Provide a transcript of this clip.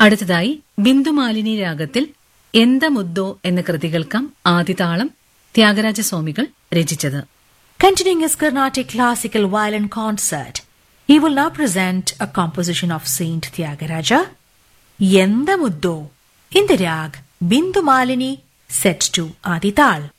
അടുത്തതായി ബിന്ദുമാലിനി രാഗത്തിൽ എന്തമുദ്ദോ എന്ന കൃതി കേൾക്കാം. ആദിതാളം ത്യാഗരാജസ്വാമികൾ രചിച്ചത്. Continuing his Carnatic classical violin concert, he will now present a composition of Saint Tyagaraja, Yendamuddo, in the rag Bindumalini, set to Adital.